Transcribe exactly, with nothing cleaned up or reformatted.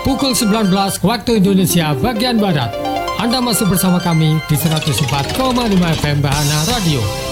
pukul sembilan belas waktu Indonesia bagian Barat. Anda masih bersama kami di seratus empat koma lima F M Bahana Radio.